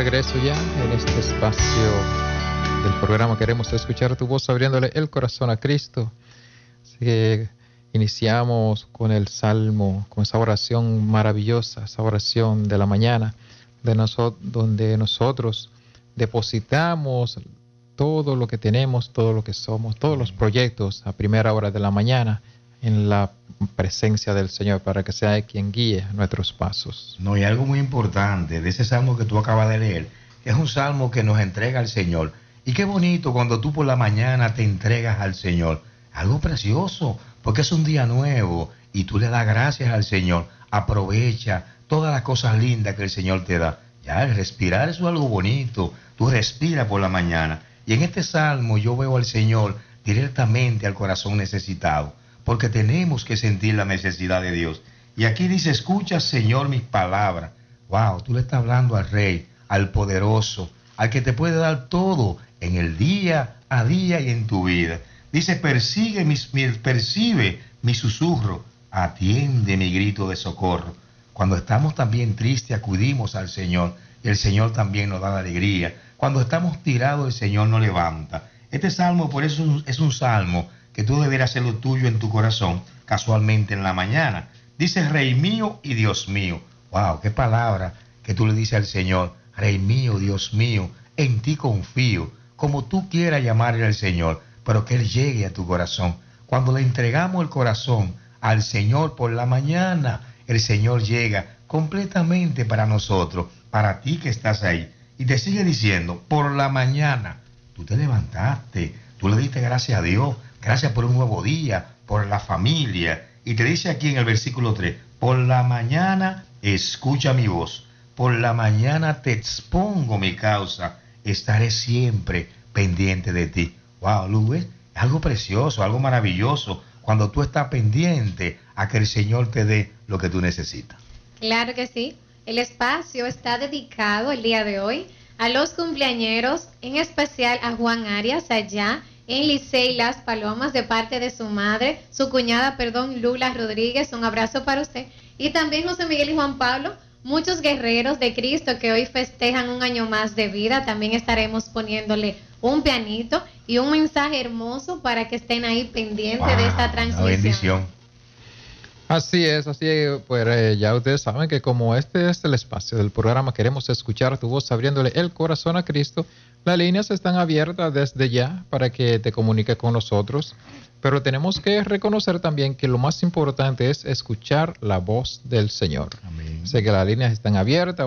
regreso ya en este espacio del programa Queremos Escuchar Tu Voz, abriéndole el corazón a Cristo. Así que iniciamos con el Salmo, con esa oración maravillosa, esa oración de la mañana, donde nosotros depositamos todo lo que tenemos, todo lo que somos, todos los proyectos a primera hora de la mañana en la presencia del Señor, para que sea quien guíe nuestros pasos. No, y algo muy importante de ese salmo que tú acabas de leer, es un salmo que nos entrega al Señor. Y qué bonito cuando tú por la mañana te entregas al Señor. Algo precioso, porque es un día nuevo y tú le das gracias al Señor. Aprovecha todas las cosas lindas que el Señor te da. Ya, el respirar eso es algo bonito. Tú respiras por la mañana. Y en este salmo yo veo al Señor directamente al corazón necesitado, porque tenemos que sentir la necesidad de Dios. Y aquí dice, escucha, Señor, mis palabras. Wow, tú le estás hablando al Rey, al poderoso, al que te puede dar todo en el día a día y en tu vida. Dice, percibe mi susurro, atiende mi grito de socorro. Cuando estamos también tristes, acudimos al Señor, y el Señor también nos da la alegría. Cuando estamos tirados, el Señor nos levanta. Este salmo, por eso es un salmo que tú deberás hacerlo tuyo en tu corazón, casualmente en la mañana. Dice, Rey mío y Dios mío. Wow, qué palabra que tú le dices al Señor. Rey mío, Dios mío, en ti confío. Como tú quieras llamarle al Señor, pero que Él llegue a tu corazón. Cuando le entregamos el corazón al Señor por la mañana, el Señor llega completamente para nosotros, para ti que estás ahí. Y te sigue diciendo, por la mañana, tú te levantaste, tú le diste gracias a Dios, gracias por un nuevo día, por la familia. Y te dice aquí en el versículo 3, por la mañana escucha mi voz, por la mañana te expongo mi causa, estaré siempre pendiente de ti. Wow, Luis, algo precioso, algo maravilloso, cuando tú estás pendiente a que el Señor te dé lo que tú necesitas. Claro que sí. El espacio está dedicado el día de hoy a los cumpleañeros, en especial a Juan Arias, allá en Licey Las Palomas, de parte de su madre, su cuñada, Lula Rodríguez. Un abrazo para usted. Y también José Miguel y Juan Pablo, muchos guerreros de Cristo que hoy festejan un año más de vida. También estaremos poniéndole un pianito y un mensaje hermoso para que estén ahí pendientes de esta transmisión. Bendición. Así es, pues ya ustedes saben que como este es el espacio del programa Queremos Escuchar Tu Voz, abriéndole el corazón a Cristo, las líneas están abiertas desde ya para que te comuniques con nosotros, pero tenemos que reconocer también que lo más importante es escuchar la voz del Señor. Amén. Sé que las líneas están abiertas,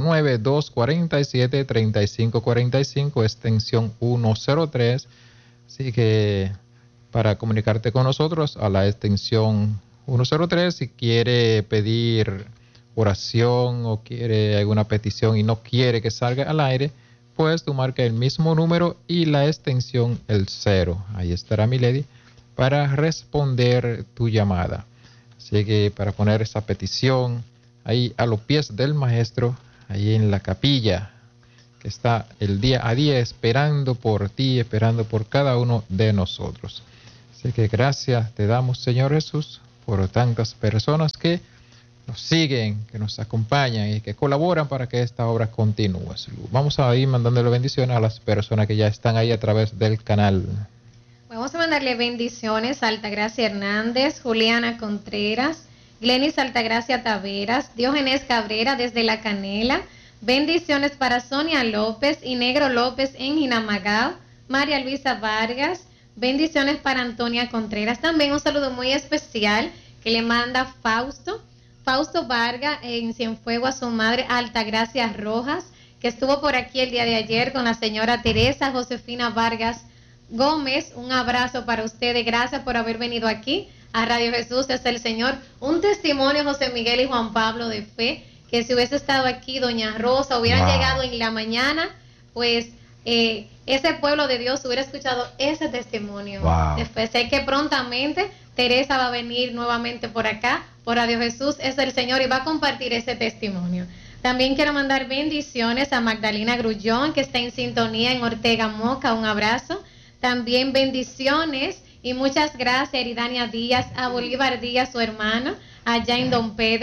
809-247-3545, extensión 103, así que para comunicarte con nosotros a la extensión 103, si quiere pedir oración o quiere alguna petición y no quiere que salga al aire, pues tú marca el mismo número y la extensión el 0. Ahí estará mi lady para responder tu llamada. Así que para poner esa petición ahí a los pies del maestro, ahí en la capilla, que está el día a día esperando por ti, esperando por cada uno de nosotros. Así que gracias te damos, Señor Jesús, por tantas personas que nos siguen, que nos acompañan y que colaboran para que esta obra continúe. Vamos a ir mandándole bendiciones a las personas que ya están ahí a través del canal. Vamos a mandarle bendiciones a Altagracia Hernández, Juliana Contreras, Glenis Altagracia Taveras, Diógenes Cabrera desde La Canela. Bendiciones para Sonia López y Negro López en Jinamagao, María Luisa Vargas. Bendiciones para Antonia Contreras. También un saludo muy especial que le manda Fausto Vargas en Cienfuegos, a su madre Altagracia Rojas, que estuvo por aquí el día de ayer con la señora Teresa Josefina Vargas Gómez. Un abrazo para ustedes. Gracias por haber venido aquí a Radio Jesús es el Señor. Un testimonio, José Miguel y Juan Pablo, de fe, que si hubiese estado aquí doña Rosa, hubieran llegado en la mañana, pues ese pueblo de Dios hubiera escuchado ese testimonio. Después sé que prontamente Teresa va a venir nuevamente por acá, por Radio Jesús es el Señor, y va a compartir ese testimonio. También quiero mandar bendiciones a Magdalena Grullón, que está en sintonía en Ortega Moca. Un abrazo. También bendiciones y muchas gracias a Eridania Díaz, a Bolívar Díaz, su hermano, allá en Don Pedro,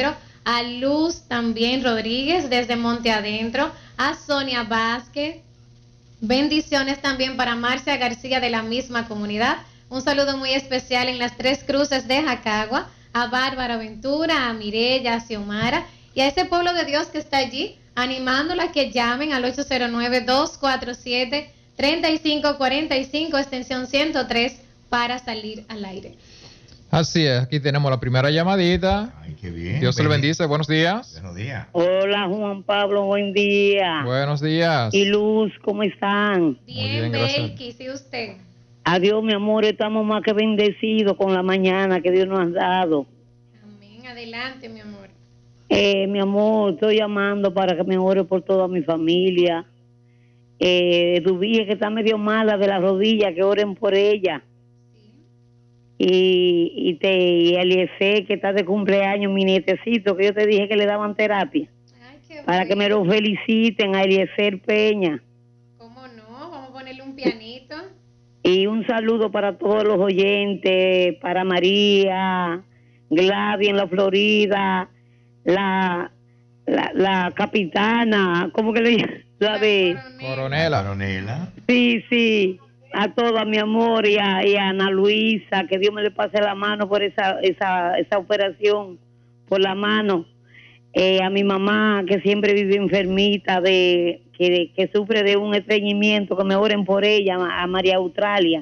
a Luz también Rodríguez desde Monte Adentro, a Sonia Vázquez. Bendiciones también para Marcia García de la misma comunidad. Un saludo muy especial en las Tres Cruces de Jacagua, a Bárbara Ventura, a Mireya, a Xiomara y a ese pueblo de Dios que está allí, animándola que llamen al 809-247-3545, extensión 103, para salir al aire. Así es, aquí tenemos la primera llamadita. Ay, qué bien. Dios te lo bendice, buenos días. Buenos días. Hola Juan Pablo, buen día. Buenos días. Y Luz, ¿cómo están? Bien, gracias. Belkis, ¿y usted? Adiós, mi amor, estamos más que bendecidos con la mañana que Dios nos ha dado. Amén, adelante, mi amor. Mi amor, estoy llamando para que me ore por toda mi familia. Dubí que está medio mala de la rodilla, que oren por ella. Y Eliezer, que está de cumpleaños, mi nietecito, que yo te dije que le daban terapia. Ay, qué Para bueno. que me lo feliciten a Eliezer Peña. ¿Cómo no? Vamos a ponerle un pianito. Y un saludo para todos los oyentes, para María, Gladys en la Florida, la capitana, ¿cómo que le llaman? La de... Coronela. Sí, a toda mi amor y a Ana Luisa, que Dios me le pase la mano por esa operación, por la mano. A mi mamá, que siempre vive enfermita, que sufre de un estreñimiento, que me oren por ella, a María Australia.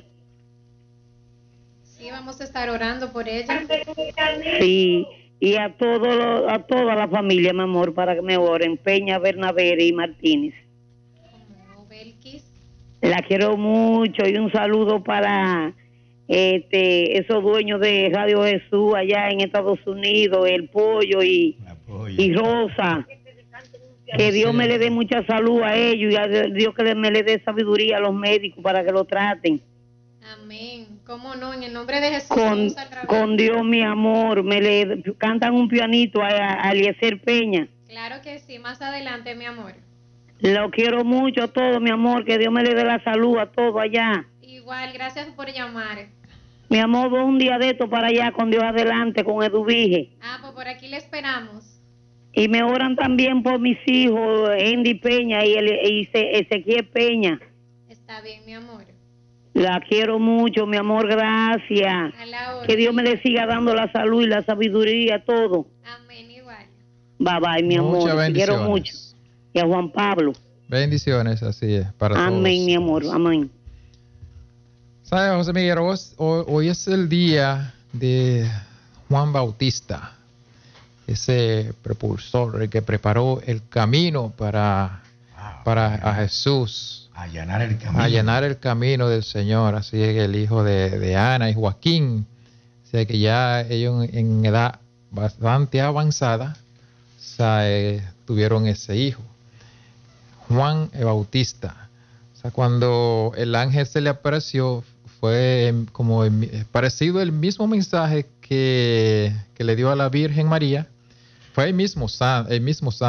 Sí, vamos a estar orando por ella. Sí, y a toda la familia, mi amor, para que me oren, Peña, Bernabé y Martínez. ¿Cómo no, Belkis? La quiero mucho y un saludo para esos dueños de Radio Jesús allá en Estados Unidos, el Pollo y Rosa. Que Dios me le dé mucha salud a ellos y a Dios que me le dé sabiduría a los médicos para que lo traten. Amén. ¿Cómo no? En el nombre de Jesús. Con vamos a trabajar. Dios, mi amor, me le cantan un pianito a Eliezer Peña. Claro que sí, más adelante, mi amor. Lo quiero mucho a todos, mi amor, que Dios me le dé la salud a todos allá. Igual, gracias por llamar. Mi amor, voy un día de esto para allá con Dios adelante, con Eduvige. Ah, pues por aquí le esperamos. Y me oran también por mis hijos, Andy Peña y Ezequiel Peña. Está bien, mi amor. La quiero mucho, mi amor, gracias. A la hora. Que Dios me le siga dando la salud y la sabiduría, todo. Amén, igual. Bye bye, mi Muchas amor, te quiero bendiciones. mucho. Y a Juan Pablo. Bendiciones, así es, para todos. Amén, mi amor, amén. ¿Sabes, José Miguel? Hoy es el día de Juan Bautista, ese propulsor, el que preparó el camino para a Jesús, Allanar el camino. allanar el camino del Señor. Así es, el hijo de Ana y Joaquín, o sea que ya ellos en edad bastante avanzada, o sea, tuvieron ese hijo, Juan el Bautista. O sea, cuando el ángel se le apareció, fue como parecido el mismo mensaje que le dio a la Virgen María. Fue el mismo santo, el mismo Sí.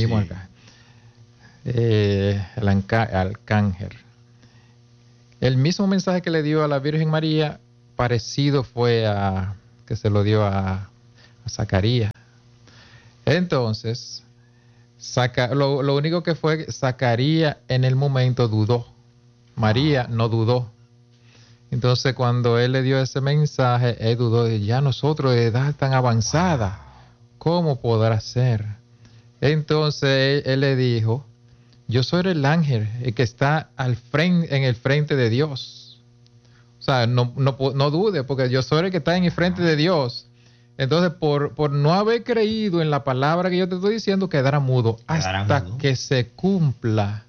arcángel. El mismo mensaje que le dio a la Virgen María, parecido fue que se lo dio a Zacarías. Entonces, lo único que fue Zacarías en el momento dudó. María no dudó. Entonces, cuando él le dio ese mensaje, él dudó de ya nosotros de edad tan avanzada, ¿cómo podrá ser? Entonces, él le dijo, yo soy el ángel, el que está en el frente de Dios. O sea, no dude, porque yo soy el que está en el frente de Dios. Entonces, por no haber creído en la palabra que yo te estoy diciendo, quedará mudo hasta que se cumpla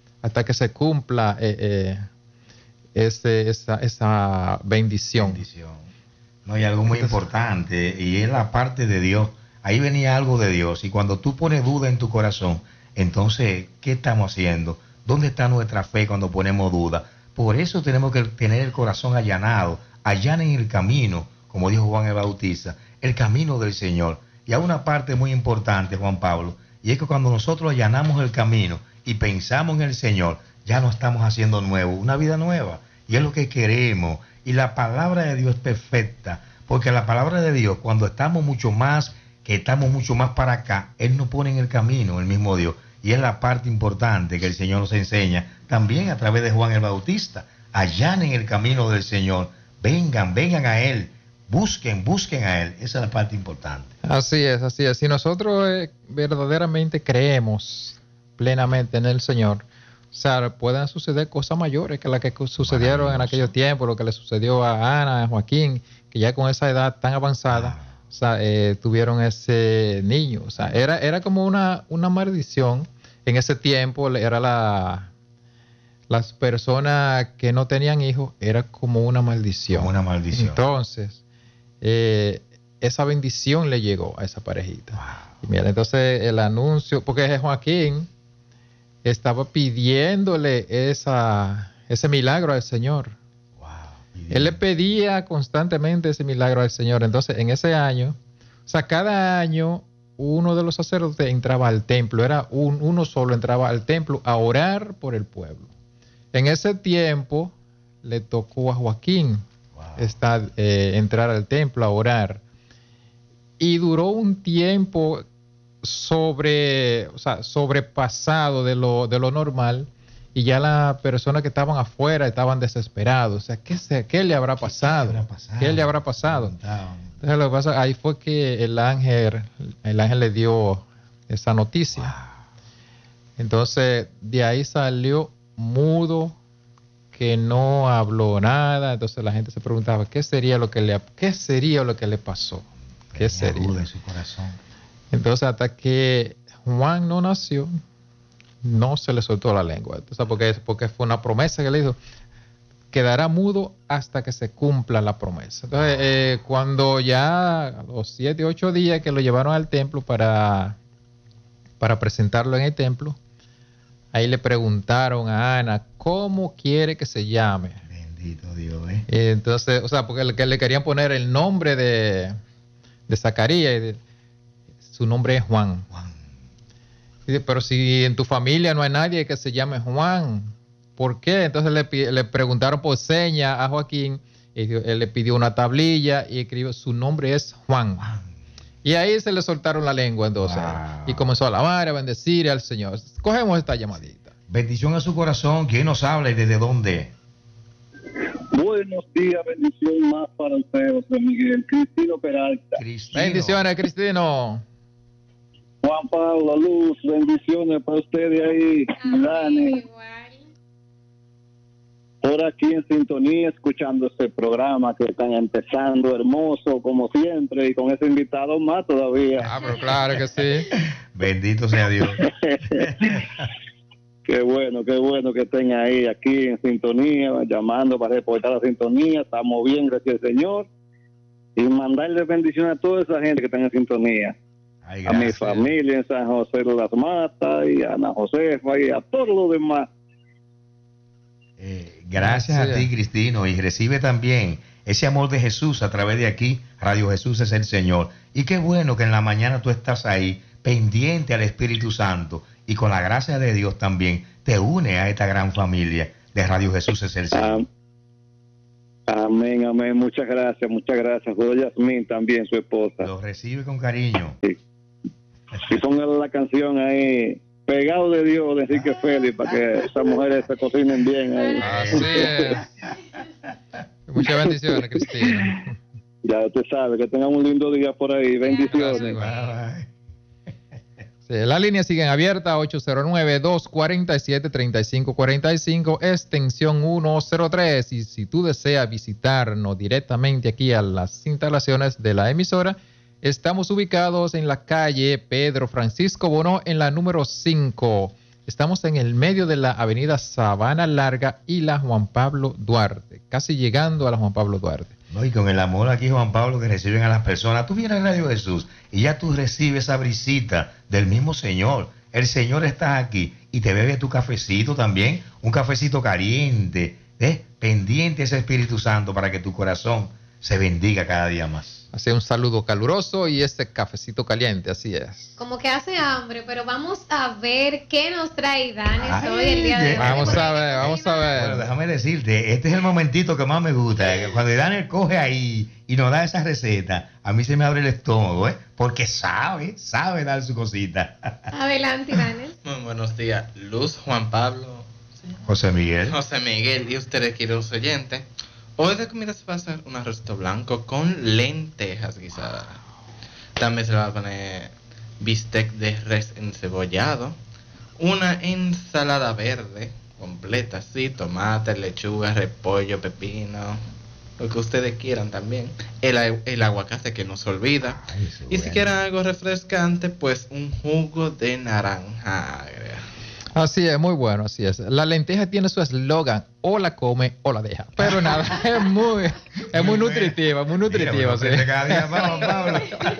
esa bendición. No, hay algo muy importante y es la parte de Dios. Ahí venía algo de Dios y cuando tú pones duda en tu corazón, entonces, ¿qué estamos haciendo? ¿Dónde está nuestra fe cuando ponemos duda? Por eso tenemos que tener el corazón allanado. Allanen el camino, como dijo Juan el Bautista, el camino del Señor. Y hay una parte muy importante, Juan Pablo, y es que cuando nosotros allanamos el camino y pensamos en el Señor, ya no estamos haciendo nuevo, una vida nueva. Y es lo que queremos. Y la palabra de Dios es perfecta, porque la palabra de Dios, cuando estamos mucho más que estamos mucho más para acá, Él nos pone en el camino, el mismo Dios. Y es la parte importante que el Señor nos enseña, también a través de Juan el Bautista. Allanen el camino del Señor, vengan a Él, busquen a Él. Esa es la parte importante. Así es. Si nosotros verdaderamente creemos plenamente en el Señor, o sea, pueden suceder cosas mayores que las que sucedieron en aquellos tiempos, lo que le sucedió a Ana, a Joaquín, que ya con esa edad tan avanzada, o sea, tuvieron ese niño. O sea, era como una maldición. En ese tiempo era las personas que no tenían hijos, era como una maldición. Como una maldición. Entonces, esa bendición le llegó a esa parejita. Wow. Y mira, entonces el anuncio, porque Joaquín estaba pidiéndole ese milagro al Señor. Wow. Él le pedía constantemente ese milagro al Señor. Entonces, en ese año, o sea, cada año uno de los sacerdotes entraba al templo, era uno solo entraba al templo a orar por el pueblo. En ese tiempo le tocó a Joaquín entrar al templo a orar. Y duró un tiempo sobrepasado de lo normal, y ya las personas que estaban afuera estaban desesperados. O sea, ¿qué le habrá pasado? ¿Qué le habrá pasado? Entonces, lo que pasa, ahí fue que el ángel le dio esa noticia. Wow. Entonces, de ahí salió mudo, que no habló nada. Entonces la gente se preguntaba, ¿qué sería lo que le pasó? ¿Qué sería? En su corazón. Entonces, hasta que Juan no nació, no se le soltó la lengua. Entonces, porque fue una promesa que le dijo, quedará mudo hasta que se cumpla la promesa. Entonces, cuando ya a los 7 o 8 días que lo llevaron al templo para presentarlo en el templo, ahí le preguntaron a Ana, ¿cómo quiere que se llame? Bendito Dios, Entonces, o sea, porque le querían poner el nombre de Zacarías, su nombre es Juan. Dice, pero si en tu familia no hay nadie que se llame Juan, ¿por qué? Entonces le preguntaron por seña a Joaquín, y él le pidió una tablilla y escribió, su nombre es Juan. Y ahí se le soltaron la lengua entonces. Wow. Y comenzó a alabar, a bendecir al Señor. Cogemos esta llamadita. Bendición a su corazón. ¿Quién nos habla y desde dónde? Buenos días, bendición más para usted, José Miguel. Cristino Peralta. Bendiciones, Cristino. Juan Pablo, Luz, bendiciones para ustedes ahí. Dani. Por aquí en sintonía, escuchando este programa que están empezando, hermoso como siempre, y con ese invitado más todavía. Pero claro que sí. Bendito sea Dios. Qué bueno que estén ahí, aquí en sintonía, llamando para reportar la sintonía. Estamos bien, gracias al Señor. Y mandarle bendiciones a toda esa gente que está en sintonía. Ay, a mi familia en San José de las Matas, y a Ana Josefa, y a todos los demás. Gracias a ti, Cristino, y recibe también ese amor de Jesús a través de aquí. Radio Jesús es el Señor. Y qué bueno que en la mañana tú estás ahí, pendiente al Espíritu Santo, y con la gracia de Dios también te une a esta gran familia de Radio Jesús es el Señor. Amén, amén. Muchas gracias. Juro Yasmín también, su esposa. Lo recibe con cariño. Sí. Y póngale la canción ahí, Pegado de Dios, de Enrique Félix, para que esas mujeres se cocinen bien ahí. Así es. Muchas bendiciones, Cristina. Ya usted sabe, que tengan un lindo día por ahí. Bendiciones. Bye. Sí, las líneas siguen abiertas, 809-247-3545, extensión 103. Y si tú deseas visitarnos directamente aquí a las instalaciones de la emisora, estamos ubicados en la calle Pedro Francisco Bono, en la número 5. Estamos en el medio de la avenida Sabana Larga y la Juan Pablo Duarte, casi llegando a la Juan Pablo Duarte. No, y con el amor aquí, Juan Pablo, que reciben a las personas. Tú vienes a Radio Jesús y ya tú recibes esa brisita del mismo Señor. El Señor está aquí y te bebe tu cafecito también, un cafecito caliente, pendiente ese Espíritu Santo para que tu corazón se bendiga cada día más. Así un saludo caluroso y este cafecito caliente, así es. Como que hace hambre, pero vamos a ver qué nos trae Danes hoy el día de hoy. Vamos a ver. Bueno, déjame decirte, este es el momentito que más me gusta, que cuando Daniel coge ahí y nos da esa receta, a mí se me abre el estómago, porque sabe dar su cosita. Adelante, Danes. Muy buenos días, Luz, Juan Pablo, José Miguel y ustedes, queridos oyentes. Hoy de comida se va a hacer un arrocito blanco con lentejas guisadas. También se le va a poner bistec de res encebollado, una ensalada verde completa, sí, tomate, lechuga, repollo, pepino, lo que ustedes quieran también. El aguacate que no se olvida. Y si quieren algo refrescante, pues un jugo de naranja. Así es, muy bueno, así es. La lenteja tiene su eslogan, o la come o la deja. Pero nada, es muy nutritiva, muy nutritiva. Sí. Cada día más, Pablo.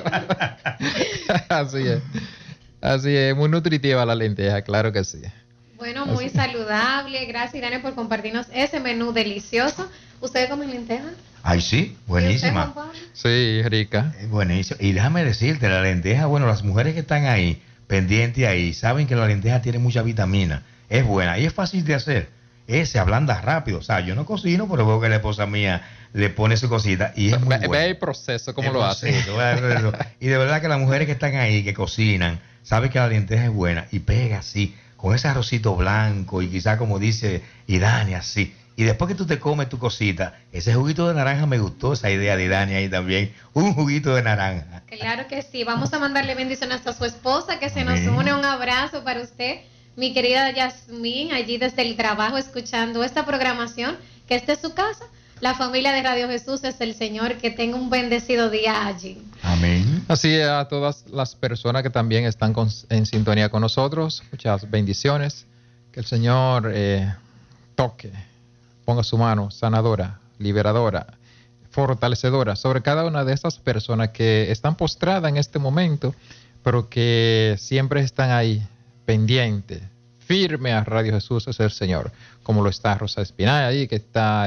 Así es, muy nutritiva la lenteja, claro que sí. Bueno, muy saludable. Gracias, Irene, por compartirnos ese menú delicioso. ¿Ustedes comen lenteja? Ay, sí, buenísima. ¿Y usted, Juan Pablo? Sí, rica. Buenísima. Y déjame decirte, la lenteja, bueno, las mujeres que están ahí, pendientes ahí, saben que la lenteja tiene mucha vitamina. Es buena y es fácil de hacer. Se ablanda rápido. O sea, yo no cocino, pero veo que la esposa mía le pone su cosita y es muy buena. Ve el proceso, cómo lo hace. Y de verdad que las mujeres que están ahí, que cocinan, saben que la lenteja es buena y pega así, con ese arrocito blanco y quizá como dice Idania, así. Y después que tú te comes tu cosita, ese juguito de naranja me gustó, esa idea de Idania ahí también, un juguito de naranja. Claro que sí, vamos a mandarle bendiciones a su esposa que se nos une, un abrazo para usted, mi querida Yasmín, allí desde el trabajo escuchando esta programación, que esta es su casa, la familia de Radio Jesús es el Señor, que tenga un bendecido día allí. Amén. Así es, a todas las personas que también están en sintonía con nosotros, muchas bendiciones, que el Señor toque, ponga su mano sanadora, liberadora, fortalecedora sobre cada una de esas personas que están postradas en este momento, pero que siempre están ahí, pendientes, firme a Radio Jesús es el Señor, como lo está Rosa Espinal ahí, que está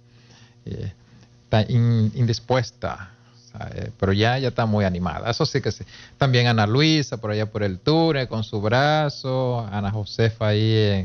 indispuesta, pero ya está muy animada, eso sí que sí. También Ana Luisa por allá por el Ture con su brazo, Ana Josefa ahí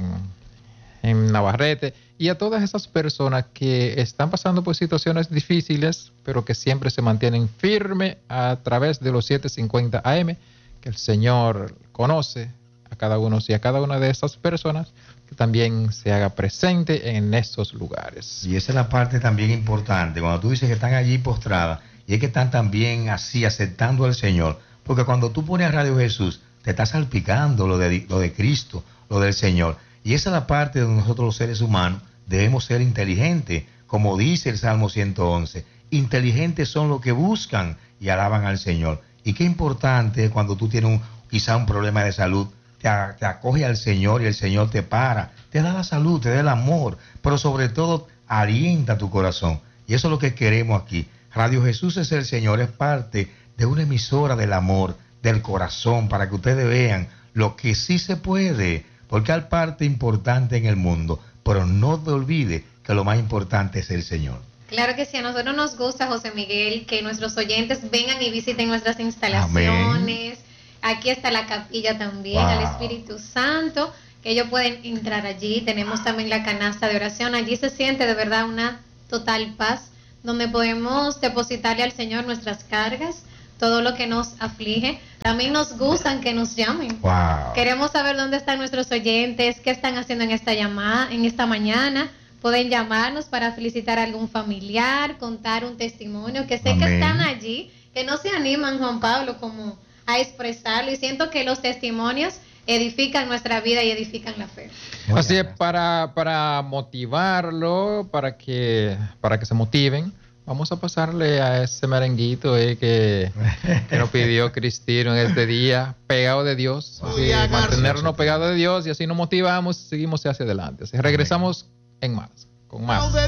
en Navarrete, y a todas esas personas que están pasando por situaciones difíciles, pero que siempre se mantienen firmes a través de los 750 AM, que el Señor conoce a cada uno y a cada una de esas personas, que también se haga presente en estos lugares. Y esa es la parte también importante, cuando tú dices que están allí postradas, y es que están también así aceptando al Señor, porque cuando tú pones a Radio Jesús, te estás salpicando lo de Cristo, lo del Señor. Y esa es la parte donde nosotros los seres humanos debemos ser inteligentes, como dice el Salmo 111. Inteligentes son los que buscan y alaban al Señor. Y qué importante cuando tú tienes quizá un problema de salud, te acoge al Señor y el Señor te para, te da la salud, te da el amor, pero sobre todo alienta tu corazón. Y eso es lo que queremos aquí. Radio Jesús es el Señor, es parte de una emisora del amor, del corazón, para que ustedes vean lo que sí se puede, porque hay parte importante en el mundo, pero no te olvides que lo más importante es el Señor. Claro que sí, a nosotros nos gusta, José Miguel, que nuestros oyentes vengan y visiten nuestras instalaciones. Amén. Aquí está la capilla también, al Espíritu Santo, que ellos pueden entrar allí. Tenemos también la canasta de oración. Allí se siente de verdad una total paz, donde podemos depositarle al Señor nuestras cargas, todo lo que nos aflige. También nos gustan que nos llamen. Queremos saber dónde están nuestros oyentes, qué están haciendo en esta llamada, en esta mañana. Pueden llamarnos para felicitar a algún familiar, contar un testimonio, que sé Amén. Que están allí, que no se animan, Juan Pablo, como a expresarlo. Y siento que los testimonios edifican nuestra vida y edifican la fe. Así es, para motivarlo, para que se motiven, vamos a pasarle a ese merenguito que nos pidió Cristino en este día, pegado de Dios, mantenernos pegados de Dios, y así nos motivamos y seguimos hacia adelante. Así regresamos con más.